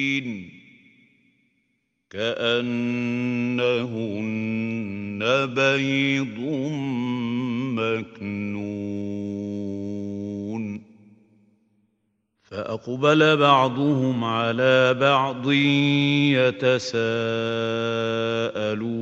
كأنهن بيض مكنون فأقبل بعضهم على بعض يتساءلون